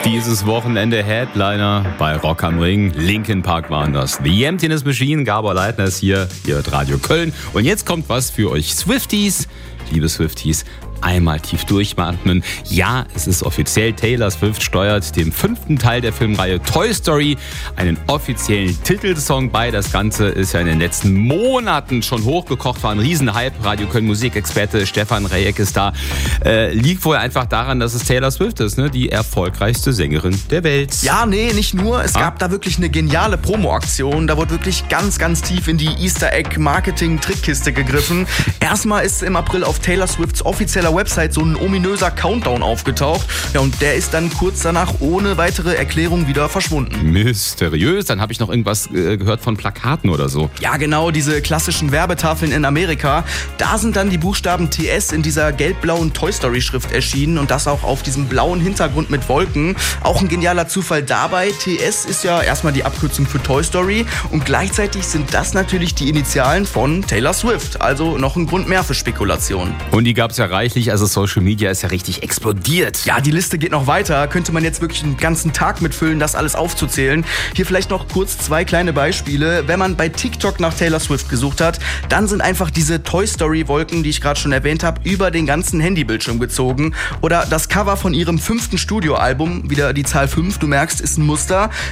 Dieses Wochenende Headliner bei Rock am Ring. Linkin Park waren das. The Emptiness Machine, Gabor Leitner ist hier hört Radio Köln. Und jetzt kommt was für euch Swifties. Liebe Swifties, einmal tief durchatmen. Ja, es ist offiziell. Taylor Swift steuert dem 5. Teil der Filmreihe Toy Story einen offiziellen Titelsong bei. Das Ganze ist ja in den letzten Monaten schon hochgekocht, war ein Riesenhype. Radio Köln Musikexperte Stefan Rejek ist da. Liegt wohl einfach daran, dass es Taylor Swift ist, ne? Die erfolgreichste Sängerin der Welt. Ja, nee, nicht nur. Es gab da wirklich eine geniale Promo-Aktion. Da wurde wirklich ganz, ganz tief in die Easter-Egg-Marketing-Trickkiste gegriffen. Erstmal ist im April auf Taylor Swifts offizieller Website so ein ominöser Countdown aufgetaucht. Ja, und der ist dann kurz danach ohne weitere Erklärung wieder verschwunden. Mysteriös. Dann habe ich noch irgendwas gehört von Plakaten oder so. Ja, genau, diese klassischen Werbetafeln in Amerika. Da sind dann die Buchstaben TS in dieser gelb-blauen Toy Story-Schrift erschienen und das auch auf diesem blauen Hintergrund mit Wolken. Auch ein genialer Zufall dabei. TS ist ja erstmal die Abkürzung für Toy Story und gleichzeitig sind das natürlich die Initialen von Taylor Swift. Also noch ein Grund mehr für Spekulation. Und die gab es ja reichlich, also Social Media ist ja richtig explodiert. Ja, die Liste geht noch weiter. Könnte man jetzt wirklich einen ganzen Tag mitfüllen, das alles aufzuzählen. Hier vielleicht noch kurz 2 kleine Beispiele. Wenn man bei TikTok nach Taylor Swift gesucht hat, dann sind einfach diese Toy Story Wolken, die ich gerade schon erwähnt habe, über den ganzen Handybildschirm gezogen. Oder das Cover von ihrem 5. Studioalbum, wieder die Zahl 5, du merkst, ist ein Muster.